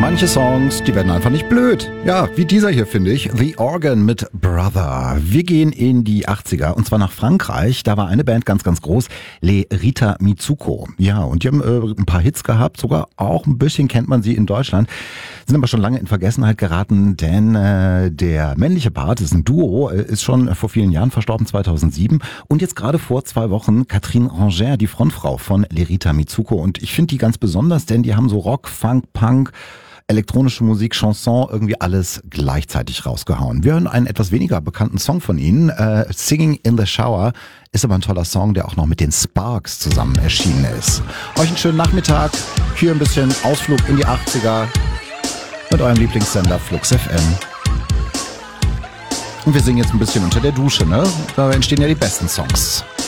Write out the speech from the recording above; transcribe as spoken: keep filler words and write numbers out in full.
Manche Songs, die werden einfach nicht blöd. Ja, wie dieser hier, finde ich. The Organ mit Brother. Wir gehen in die achtziger und zwar nach Frankreich. Da war eine Band ganz, ganz groß. Les Rita Mitsuko. Ja, und die haben äh, ein paar Hits gehabt. Sogar auch ein bisschen kennt man sie in Deutschland. Sind aber schon lange in Vergessenheit geraten, denn äh, der männliche Part, ist ein Duo, äh, ist schon vor vielen Jahren verstorben, zweitausendsieben. Und jetzt gerade vor zwei Wochen Catherine Ranger, die Frontfrau von Les Rita Mitsuko. Und ich finde die ganz besonders, denn die haben so Rock, Funk, Punk, elektronische Musik, Chanson, irgendwie alles gleichzeitig rausgehauen. Wir hören einen etwas weniger bekannten Song von ihnen. Äh, Singing in the Shower ist aber ein toller Song, der auch noch mit den Sparks zusammen erschienen ist. Euch einen schönen Nachmittag. Hier ein bisschen Ausflug in die achtziger mit eurem Lieblingssender Flux F M. Und wir singen jetzt ein bisschen unter der Dusche, ne? Da entstehen ja die besten Songs.